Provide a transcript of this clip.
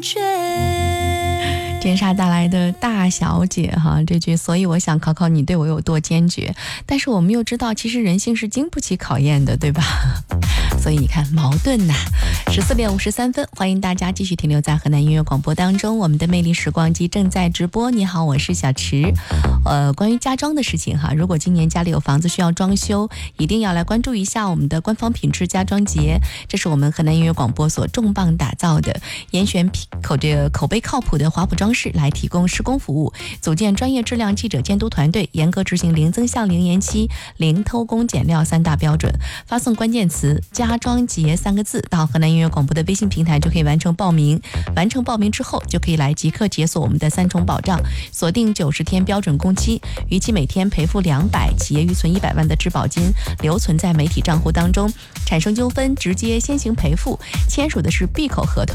天煞带来的大小姐哈，这句所以我想考考你对我有多坚决，但是我们又知道其实人性是经不起考验的，对吧？所以你看矛盾呐。14点53分，欢迎大家继续停留在河南音乐广播当中，我们的魅力时光机正在直播。你好，我是小池。关于家装的事情哈，如果今年家里有房子需要装修，一定要来关注一下我们的官方品质家装节，这是我们河南音乐广播所重磅打造的，严选口碑靠谱的华普装饰来提供施工服务，组建专业质量记者监督团队，严格执行零增项、零延期、零偷工减料3大标准。发送关键词家装节3个字到河南音乐广播的微信平台就可以完成报名，完成报名之后就可以来即刻解锁我们的3重保障，锁定90天标准工期，逾期每天赔付200，企业预存100万的质保金留存在媒体账户当中，产生纠纷直接先行赔付，签署的是闭口合同。